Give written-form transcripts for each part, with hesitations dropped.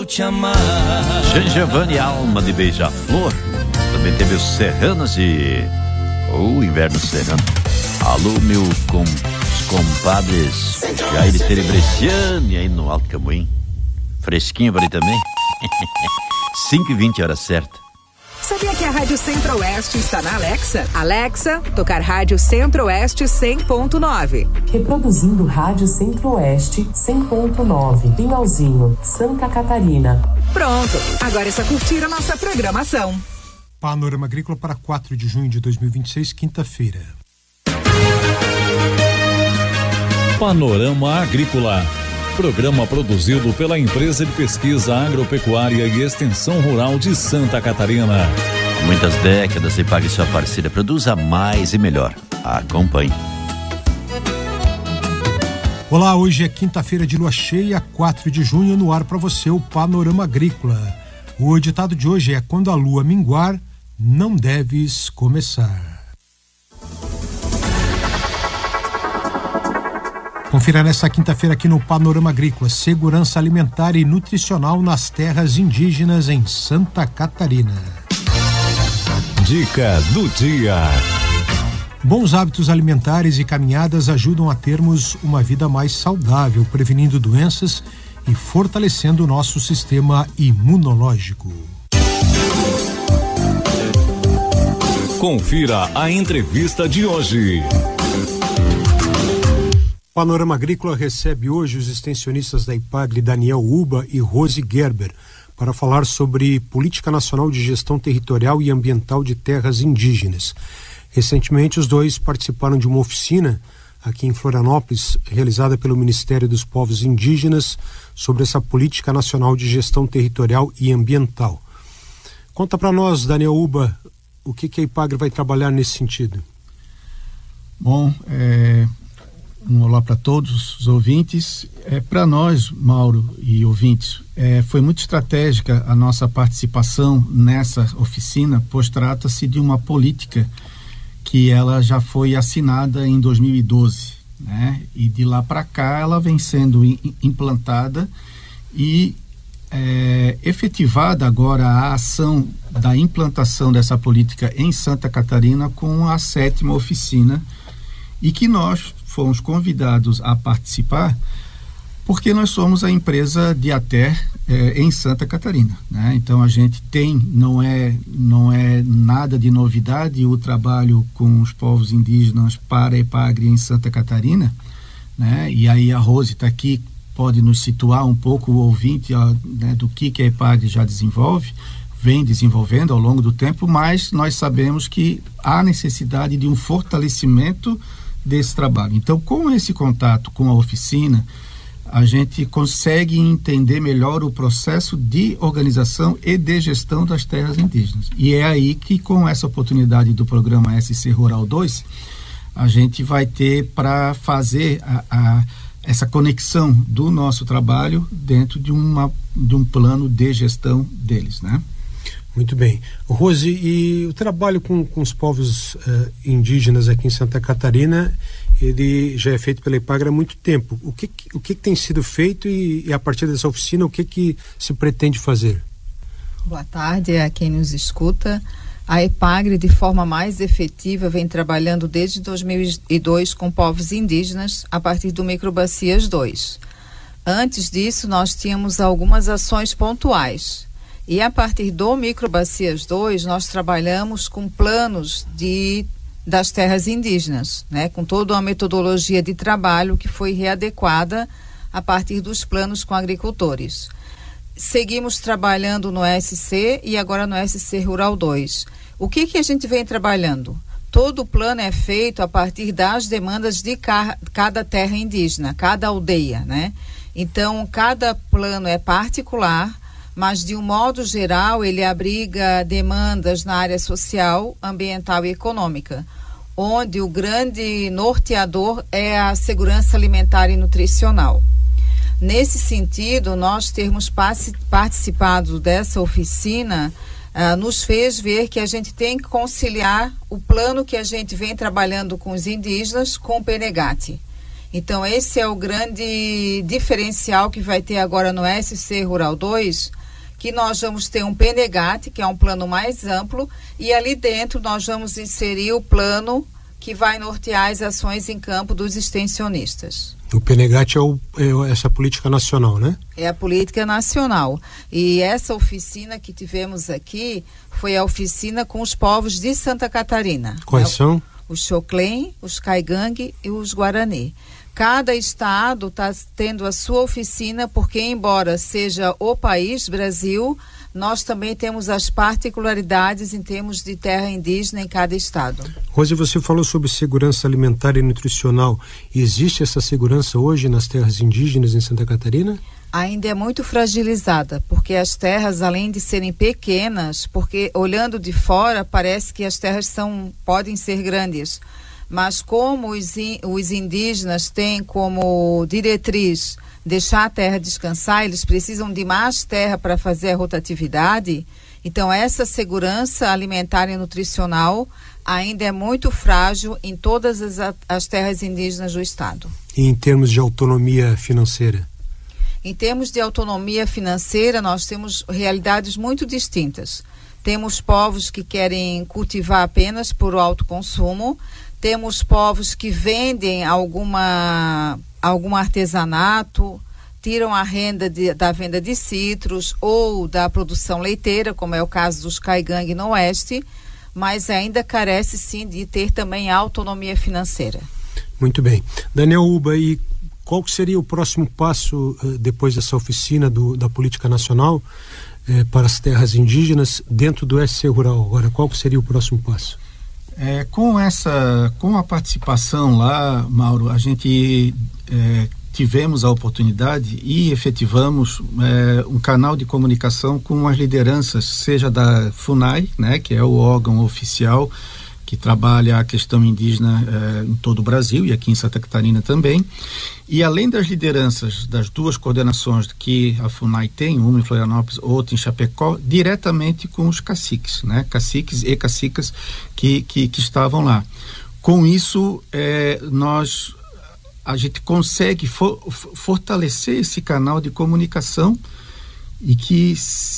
quero te amar. Giovanni, Alma de Beija-Flor. Também teve os Serranos e o Inverno Serrano. Alô, meu os compadres Jair Terebreciani aí no Alto Camuim. Fresquinho por aí também. 5h20, hora certa. Sabia que a Rádio Centro-Oeste está na Alexa? Alexa, tocar Rádio Centro-Oeste 100.9. Reproduzindo Rádio Centro-Oeste 100.9. Pinhalzinho, Santa Catarina. Pronto, agora é só curtir a nossa programação. Panorama Agrícola para 4 de junho de 2026, quinta-feira. Panorama Agrícola. Programa produzido pela Empresa de Pesquisa Agropecuária e Extensão Rural de Santa Catarina. Há muitas décadas, a Ipagre e sua parceira produza mais e melhor. Acompanhe. Olá, hoje é quinta-feira de lua cheia, 4 de junho, no ar para você o Panorama Agrícola. O ditado de hoje é: quando a lua minguar, não deves começar. Confira nesta quinta-feira aqui no Panorama Agrícola: segurança alimentar e nutricional nas terras indígenas em Santa Catarina. Dica do dia. Bons hábitos alimentares e caminhadas ajudam a termos uma vida mais saudável, prevenindo doenças e fortalecendo o nosso sistema imunológico. Confira a entrevista de hoje. Panorama Agrícola recebe hoje os extensionistas da Ipagre, Daniel Uba e Rose Gerber, para falar sobre Política Nacional de Gestão Territorial e Ambiental de Terras Indígenas. Recentemente, os dois participaram de uma oficina aqui em Florianópolis, realizada pelo Ministério dos Povos Indígenas, sobre essa Política Nacional de Gestão Territorial e Ambiental. Conta para nós, Daniel Uba, o que a Ipagre vai trabalhar nesse sentido? Bom, um olá para todos os ouvintes. Para nós, Mauro e ouvintes, foi muito estratégica a nossa participação nessa oficina, pois trata-se de uma política que ela já foi assinada em 2012, né? E de lá para cá ela vem sendo implantada e efetivada agora a ação da implantação dessa política em Santa Catarina com a 7ª oficina, e que nós fomos convidados a participar porque nós somos a empresa de Ater em Santa Catarina, né? Então a gente tem, não é nada de novidade o trabalho com os povos indígenas para a Ipagre em Santa Catarina, né? E aí a Rose está aqui, pode nos situar um pouco o ouvinte, né, do que a Ipagre já vem desenvolvendo ao longo do tempo, mas nós sabemos que há necessidade de um fortalecimento desse trabalho. Então, com esse contato com a oficina, a gente consegue entender melhor o processo de organização e de gestão das terras indígenas. E é aí que, com essa oportunidade do programa SC Rural 2, a gente vai ter para fazer essa conexão do nosso trabalho dentro de um plano de gestão deles, né? Muito bem. Rose, e o trabalho com os povos indígenas aqui em Santa Catarina, ele já é feito pela Ipagre há muito tempo. O que tem sido feito e a partir dessa oficina, o que se pretende fazer? Boa tarde a quem nos escuta. A Ipagre, de forma mais efetiva, vem trabalhando desde 2002 com povos indígenas a partir do Microbacias 2. Antes disso, nós tínhamos algumas ações pontuais. E a partir do Microbacias 2, nós trabalhamos com planos das terras indígenas, né? Com toda uma metodologia de trabalho que foi readequada a partir dos planos com agricultores. Seguimos trabalhando no SC e agora no SC Rural 2. O que a gente vem trabalhando? Todo o plano é feito a partir das demandas de cada terra indígena, cada aldeia, né? Então, cada plano é particular, mas de um modo geral ele abriga demandas na área social, ambiental e econômica, onde o grande norteador é a segurança alimentar e nutricional. Nesse sentido, nós termos participado dessa oficina nos fez ver que a gente tem que conciliar o plano que a gente vem trabalhando com os indígenas com o PNGAT. Então esse é o grande diferencial que vai ter agora no SC Rural 2, que nós vamos ter um PNGAT, que é um plano mais amplo, e ali dentro nós vamos inserir o plano que vai nortear as ações em campo dos extensionistas. O PNGAT é essa política nacional, né? É a política nacional. E essa oficina que tivemos aqui foi a oficina com os povos de Santa Catarina. Quais são? Os Xoclen, os Caigangue e os Guarani. Cada estado está tendo a sua oficina, porque embora seja o país, Brasil, nós também temos as particularidades em termos de terra indígena em cada estado. Rose, você falou sobre segurança alimentar e nutricional. Existe essa segurança hoje nas terras indígenas em Santa Catarina? Ainda é muito fragilizada, porque as terras, além de serem pequenas, porque olhando de fora parece que as terras podem ser grandes, mas como os indígenas têm como diretriz deixar a terra descansar, eles precisam de mais terra para fazer a rotatividade. Então essa segurança alimentar e nutricional ainda é muito frágil em todas as terras indígenas do estado. E em termos de autonomia financeira? Em termos de autonomia financeira, nós temos realidades muito distintas. Temos povos que querem cultivar apenas por autoconsumo, temos povos que vendem algum artesanato, tiram a renda da venda de citros ou da produção leiteira, como é o caso dos Caigangue no Oeste, mas ainda carece sim de ter também autonomia financeira. Muito bem. Daniel Uba, e qual seria o próximo passo depois dessa oficina da Política Nacional para as terras indígenas dentro do SC Rural? Agora, qual seria o próximo passo? Com a participação lá, Mauro, a gente tivemos a oportunidade e efetivamos um canal de comunicação com as lideranças, seja da FUNAI, né, que é o órgão oficial que trabalha a questão indígena em todo o Brasil e aqui em Santa Catarina também. E além das lideranças das duas coordenações que a FUNAI tem, uma em Florianópolis, outra em Chapecó, diretamente com os caciques, né? Caciques e cacicas que estavam lá. Com isso, a gente consegue fortalecer esse canal de comunicação e que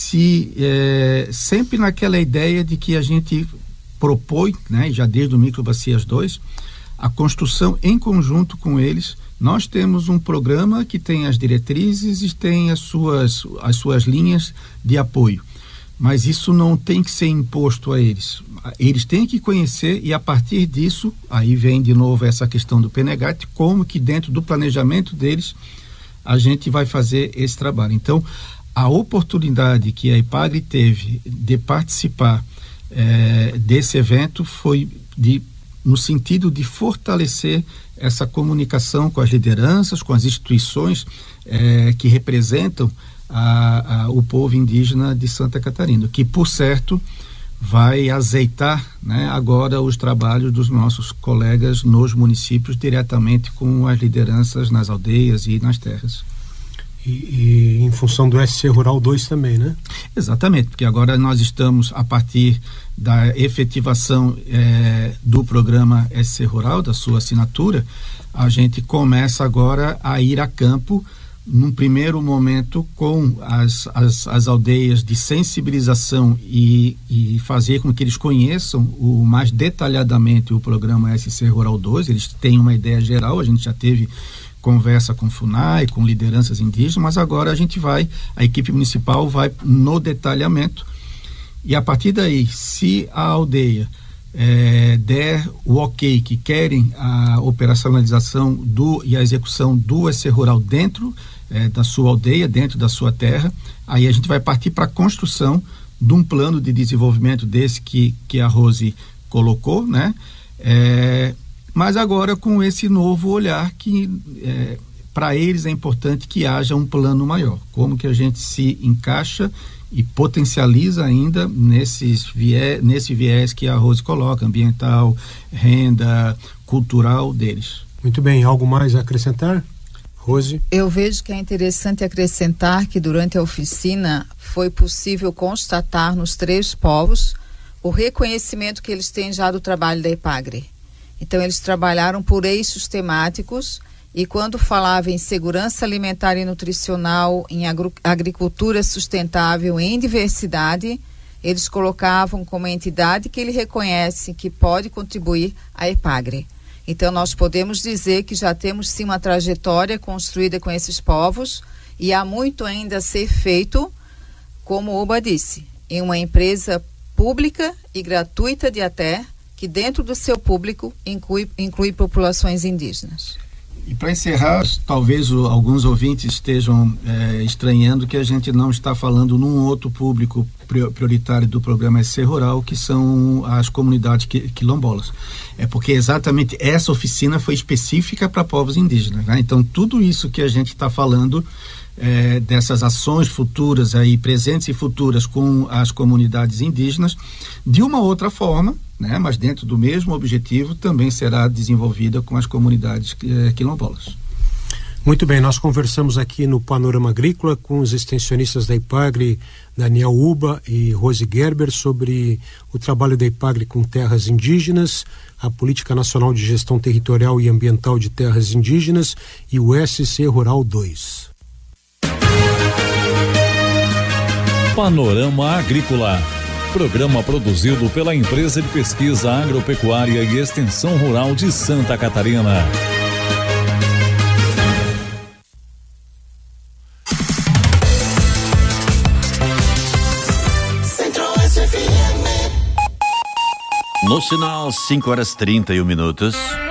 sempre naquela ideia de que a gente propõe, né, já desde o Microbacias 2, a construção em conjunto com eles. Nós temos um programa que tem as diretrizes e tem as suas linhas de apoio, mas isso não tem que ser imposto a eles. Eles têm que conhecer e a partir disso, aí vem de novo essa questão do PNGAT, como que dentro do planejamento deles a gente vai fazer esse trabalho. Então, a oportunidade que a IPAGRE teve de participar desse evento foi no sentido de fortalecer essa comunicação com as lideranças, com as instituições que representam o povo indígena de Santa Catarina, que, por certo, vai azeitar, né, agora os trabalhos dos nossos colegas nos municípios, diretamente com as lideranças nas aldeias e nas terras. E em função do SC Rural 2 também, né? Exatamente, porque agora nós estamos, a partir da efetivação do programa SC Rural, da sua assinatura, a gente começa agora a ir a campo, num primeiro momento, com as aldeias de sensibilização e fazer com que eles conheçam mais detalhadamente o programa SC Rural 2, eles têm uma ideia geral, a gente já teve conversa com FUNAI, com lideranças indígenas, mas agora a equipe municipal vai no detalhamento e a partir daí, se a aldeia der o ok que querem a operacionalização e a execução do SC Rural dentro da sua aldeia, dentro da sua terra, aí a gente vai partir para a construção de um plano de desenvolvimento desse que a Rose colocou, né? Mas agora com esse novo olhar que para eles é importante que haja um plano maior. Como que a gente se encaixa e potencializa ainda nesse viés que a Rose coloca, ambiental, renda, cultural deles. Muito bem, algo mais a acrescentar? Rose? Eu vejo que é interessante acrescentar que durante a oficina foi possível constatar nos 3 povos o reconhecimento que eles têm já do trabalho da IPAGRE. Então eles trabalharam por eixos temáticos E quando falava em segurança alimentar e nutricional, em agricultura sustentável, em diversidade, eles colocavam como entidade que ele reconhece que pode contribuir a EPAGRE. Então nós podemos dizer que já temos sim uma trajetória construída com esses povos e há muito ainda a ser feito, como o Uba disse, em uma empresa pública e gratuita de ATER, que dentro do seu público inclui populações indígenas. E para encerrar, talvez alguns ouvintes estejam estranhando que a gente não está falando num outro público prioritário do programa SC Rural, que são as comunidades quilombolas. É porque exatamente essa oficina foi específica para povos indígenas, né? Então tudo isso que a gente está falando, dessas ações futuras aí, presentes e futuras com as comunidades indígenas, de uma outra forma, né, mas dentro do mesmo objetivo, também será desenvolvida com as comunidades quilombolas. Muito bem, nós conversamos aqui no Panorama Agrícola com os extensionistas da IPAGRE, Daniel Uba e Rose Gerber, sobre o trabalho da IPAGRE com terras indígenas, a Política Nacional de Gestão Territorial e Ambiental de Terras Indígenas e o SC Rural 2. Panorama Agrícola. Programa produzido pela Empresa de Pesquisa Agropecuária e Extensão Rural de Santa Catarina. No sinal, 5h31.